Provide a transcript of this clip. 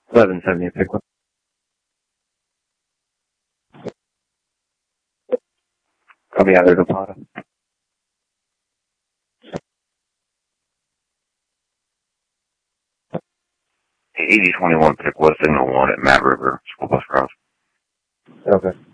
1170 Pickwick. Copy either Zapata. 8021 Pickwood, signal 1 at Matt River, School Bus Cross. Okay.